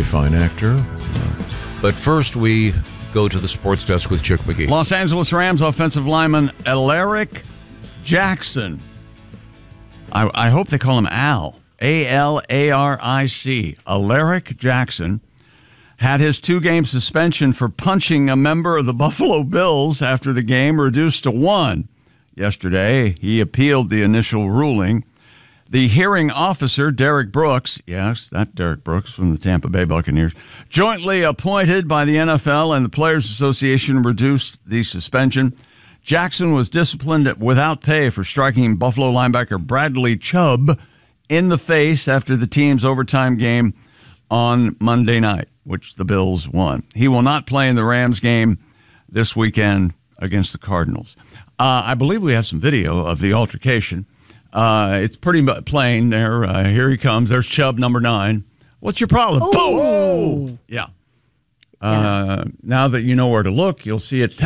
fine actor. But first, we go to the sports desk with Chick McGee. Los Angeles Rams offensive lineman Alaric Jackson. I hope they call him Al. A-L-A-R-I-C. Alaric Jackson had his 2-game suspension for punching a member of the Buffalo Bills after the game reduced to 1. Yesterday, he appealed the initial ruling. The hearing officer, Derek Brooks, yes, that Derek Brooks from the Tampa Bay Buccaneers, jointly appointed by the NFL and the Players Association, reduced the suspension. Jackson was disciplined without pay for striking Buffalo linebacker Bradley Chubb in the face after the team's overtime game on Monday night, which the Bills won. He will not play in the Rams game this weekend against the Cardinals. I believe we have some video of the altercation. It's pretty plain there. Here he comes. There's Chubb, number 9. What's your problem? Oh. Boom! Yeah. Now that you know where to look, you'll see it.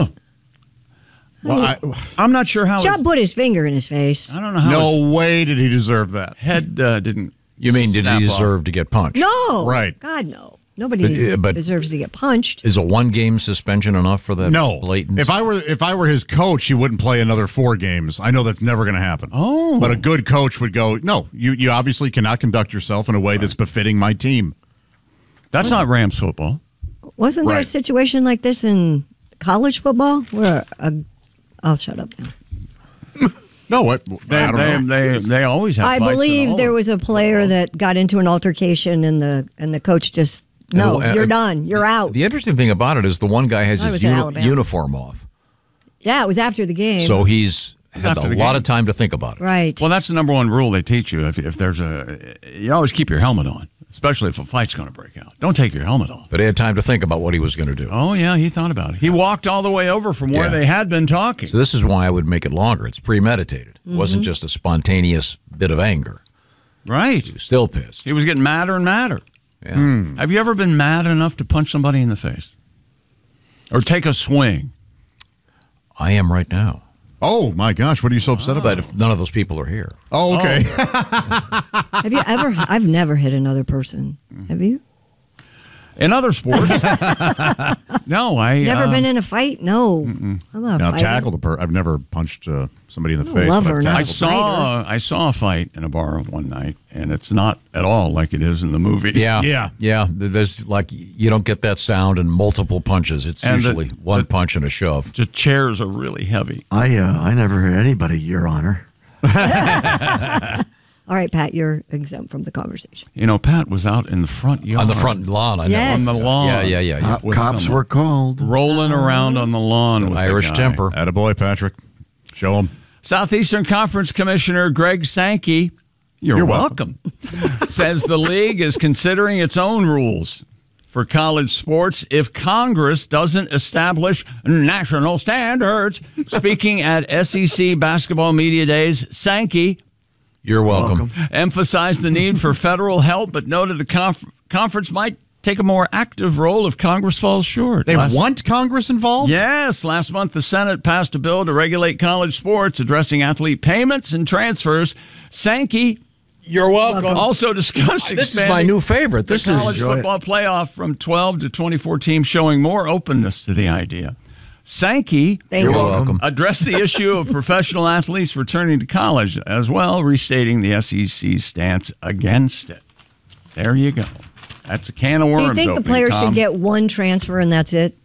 I'm not sure how. Chubb put his finger in his face. I don't know how. No way did he deserve that. Head didn't. You mean, did he deserve to get punched? No. Right. God, no. Nobody deserves to get punched. Is a 1-game suspension enough for that? No. Blatant? If I were his coach, he wouldn't play another 4 games. I know that's never going to happen. Oh. But a good coach would go, no, you obviously cannot conduct yourself in a way that's befitting my team. That's not Rams football. Wasn't there a Right. situation like this in college football where I'll shut up now. No, what? I don't know. They always have. I fights in believe all there of was a player that got into an altercation and the coach just you're done. You're out. The interesting thing about it is the one guy has I his was in Alabama. uniform off. Yeah, it was after the game. So he's had after a the lot game. of time to think about it. Right. Well, that's the number one rule they teach you. If there's you always keep your helmet on, especially if a fight's going to break out. Don't take your helmet off. But he had time to think about what he was going to do. Oh, yeah, he thought about it. He walked all the way over from where they had been talking. So this is why I would make it longer. It's premeditated. It wasn't just a spontaneous bit of anger. Right. He was still pissed. He was getting madder and madder. Yeah. Have you ever been mad enough to punch somebody in the face? Or take a swing? I am right now. Oh, my gosh. What are you so upset about? But if none of those people are here. Oh, okay. Have you ever? I've never hit another person. Have you? In other sports? No, I... Never been in a fight? No. I'm not a Now, fighter. tackle the I've never punched somebody in the face. love but her I've not. tackled I saw a fight in a bar one night, and it's not at all like it is in the movies. Yeah. There's like you don't get that sound in multiple punches. It's And usually one punch and a shove. The chairs are really heavy. I never hit anybody, Your Honor. All right, Pat, you're exempt from the conversation. You know, Pat was out in the front yard. On the front lawn, I know. Yes. On the lawn. Yeah. With Cops someone were called. rolling around on the lawn with Irish a guy. temper. Attaboy, Patrick. Show him. Southeastern Conference Commissioner Greg Sankey, you're welcome, says the league is considering its own rules for college sports if Congress doesn't establish national standards. Speaking at SEC Basketball Media Days, Sankey You're welcome. emphasized the need for federal help, but noted the conference might take a more active role if Congress falls short. They want Congress involved? Yes. Last month, the Senate passed a bill to regulate college sports, addressing athlete payments and transfers. Sankey, You're welcome. also discussed This is my expanding new favorite. This the is college football playoff from 12 to 24 teams, showing more openness to the idea. Sankey Thank You're you. welcome. addressed the issue of professional athletes returning to college as well, restating the SEC's stance against it. There you go. That's a can of worms. Do you think the opening, players Tom. should get one transfer and that's it?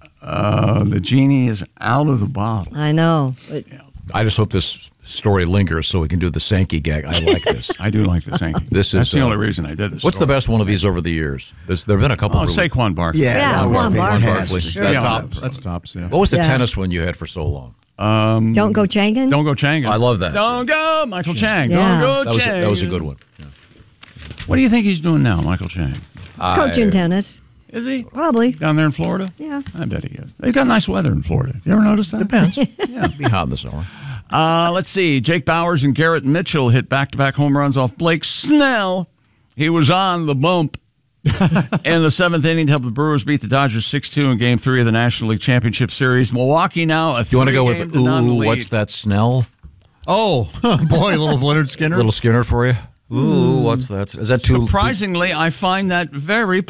The genie is out of the bottle. I know. But I just hope this story lingers so we can do the Sankey gag. I like this. I do like the Sankey. This That's is, the only reason I did this. What's the best one of these over the years? There have been a couple. Oh, really- Saquon Barkley. Yeah, that was Juan Barkley. fantastic. Sure. That's, Yeah. that's tops, yeah. What was the Yeah. tennis one you had for so long? don't go Changan. Don't go Chang. I love that. Don't go Michael Chang. Yeah. Don't go That was a Chang. good one. Yeah. What do you think he's doing now, Michael Chang? Coaching tennis. Is he Probably. down there in Florida? Yeah. I bet he is. They've got nice weather in Florida. You ever notice that? Depends. Yeah, it'll be hot in the summer. Let's see. Jake Bowers and Garrett Mitchell hit back-to-back home runs off Blake Snell. He was on the bump in the 7th inning to help the Brewers beat the Dodgers 6-2 in Game 3 of the National League Championship Series. Milwaukee now a You want to go with, 3-game-to-none ooh, lead. what's that Snell? Oh, boy, little Leonard Skinner. Little Skinner for you? Ooh, what's that? Is that too... Surprisingly, I find that very